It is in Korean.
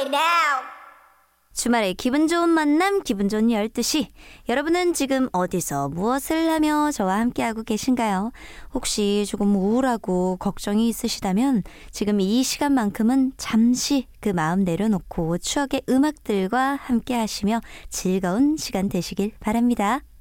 right now. 주말에 기분 좋은 만남, 기분 좋은 12시. 여러분은 지금 어디서 무엇을 하며 저와 함께하고 계신가요? 혹시 조금 우울하고 걱정이 있으시다면 지금 이 시간만큼은 잠시 그 마음 내려놓고 추억의 음악들과 함께하시며 즐거운 시간 되시길 바랍니다.